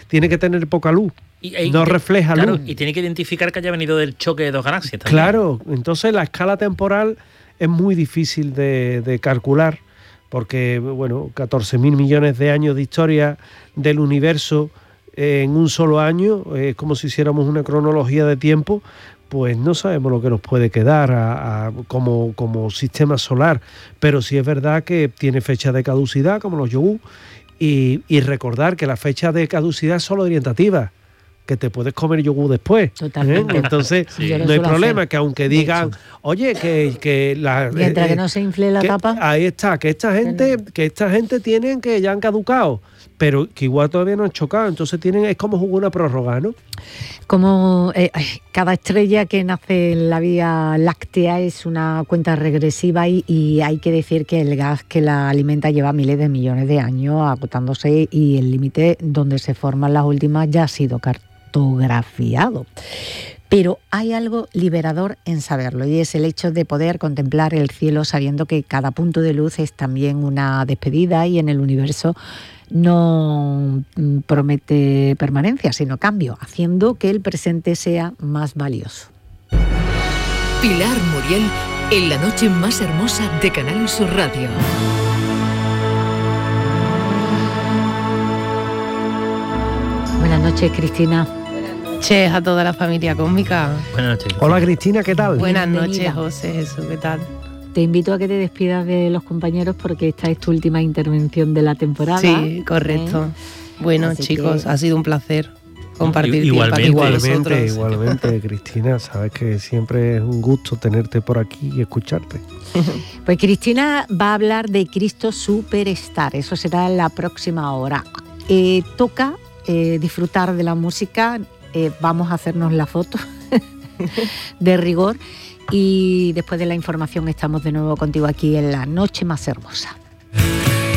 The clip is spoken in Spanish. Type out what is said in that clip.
tiene que tener poca luz. No refleja luz. Y tiene que identificar que haya venido del choque de dos galaxias también. Claro, entonces la escala temporal es muy difícil de calcular, porque, bueno, 14.000 millones de años de historia del universo en un solo año, es como si hiciéramos una cronología de tiempo, pues no sabemos lo que nos puede quedar como sistema solar, pero sí es verdad que tiene fecha de caducidad, como los yogur, y recordar que la fecha de caducidad es solo orientativa, que te puedes comer yogur después. Totalmente. Entonces, no hay problema, que aunque digan, oye, que la... Mientras que no se infle la tapa. Ahí está, que esta gente tienen que ya han caducado, pero que igual todavía no han chocado, entonces es como jugar una prórroga, ¿no? Como cada estrella que nace en la Vía Láctea es una cuenta regresiva y hay que decir que el gas que la alimenta lleva miles de millones de años agotándose y el límite donde se forman las últimas ya ha sido cartografiado. Pero hay algo liberador en saberlo y es el hecho de poder contemplar el cielo sabiendo que cada punto de luz es también una despedida y en el universo no promete permanencia, sino cambio, haciendo que el presente sea más valioso. Pilar Muriel en la noche más hermosa de Canal Sur Radio. Buenas noches, Cristina. Buenas noches a toda la familia cósmica. Buenas noches. Hola, Cristina, ¿qué tal? Buenas Bienvenida. noches, José Jesús, ¿qué tal? Te invito a que te despidas de los compañeros porque esta es tu última intervención de la temporada. Sí, correcto. Bueno, Así chicos, que... ha sido un placer compartir Igualmente. tiempo aquí con vosotros. Igualmente, Cristina, sabes que siempre es un gusto tenerte por aquí y escucharte. Pues Cristina va a hablar de Cristo Superstar, eso será en la próxima hora. Toca disfrutar de la música, vamos a hacernos la foto de rigor y después de la información estamos de nuevo contigo aquí en la noche más hermosa.